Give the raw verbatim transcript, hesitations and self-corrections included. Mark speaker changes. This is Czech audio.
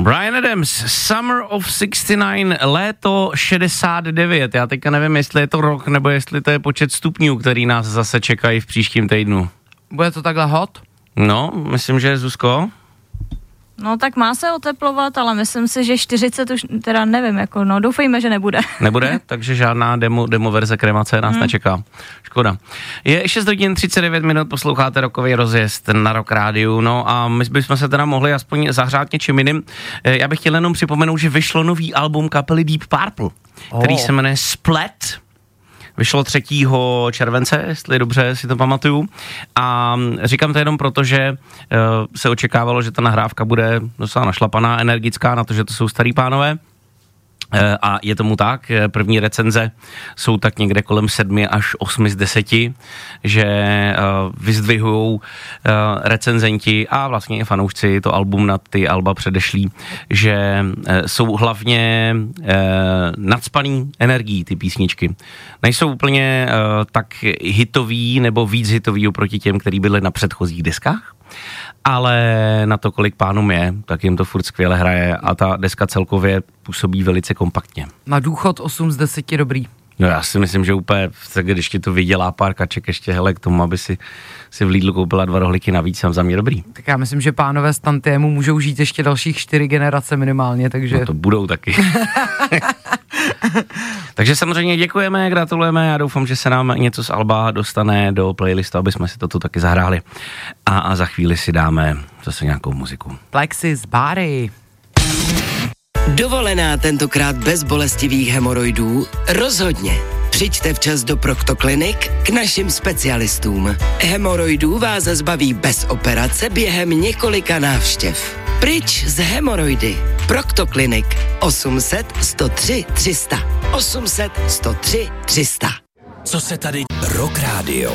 Speaker 1: Bryan Adams, Summer of šedesát devět, léto šedesát devět. Já teďka nevím, jestli je to rok, nebo jestli to je počet stupňů, který nás zase čekají v příštím týdnu.
Speaker 2: Bude to takhle hot?
Speaker 1: No, myslím, že Zuzko.
Speaker 3: No tak má se oteplovat, ale myslím si, že čtyřicet už, teda nevím, jako no, doufejme, že nebude.
Speaker 1: Nebude, takže žádná demo, demo verze kremace nás hmm. nečeká. Škoda. Je šest hodin třicet devět minut, posloucháte rokový rozjezd na Rock Rádiu, no a my bychom se teda mohli aspoň zahřát něčím jiným. Já bych chtěl jenom připomenout, že vyšlo nový album kapely Deep Purple, oh. který se jmenuje Split. Vyšlo třetího července, jestli dobře si to pamatuju. A říkám to jenom proto, že uh, se očekávalo, že ta nahrávka bude docela našlapaná, energická, na to, že to jsou starý pánové. Uh, a je tomu tak, první recenze jsou tak někde kolem sedmi až osmi z deseti, že uh, vyzdvihujou uh, recenzenti a vlastně i fanoušci to album na ty alba předešlý, že uh, jsou hlavně uh, nacpaný energií ty písničky. Nejsou úplně uh, tak hitový nebo víc hitový oproti těm, který byly na předchozích deskách, ale na to, kolik pánům je, tak jim to furt skvěle hraje a ta deska celkově působí velice kompaktně.
Speaker 2: Na důchod osm z deseti dobrý.
Speaker 1: No já si myslím, že úplně, když ti to vydělá pár kaček ještě, hele, k tomu, aby si, si v Lidlu koupila dva rohlíky navíc, za mě dobrý.
Speaker 2: Tak já myslím, že pánové z Tantiemu můžou žít ještě dalších čtyři generace minimálně, takže...
Speaker 1: No to budou taky. Takže samozřejmě děkujeme, gratulujeme, já doufám, že se nám něco z alba dostane do playlistu, aby jsme si to tu taky zahráli. A, a za chvíli si dáme zase nějakou muziku.
Speaker 2: Plexis Body.
Speaker 4: Dovolená tentokrát bez bolestivých hemoroidů? Rozhodně. Přijďte včas do Proctoclinic k našim specialistům. Hemoroidů vás zbaví bez operace během několika návštěv. Pryč z hemoroidy. Proctoclinic osm set sto tři tři sta. osm set sto tři tři sta.
Speaker 5: Co se tady Rock Radio.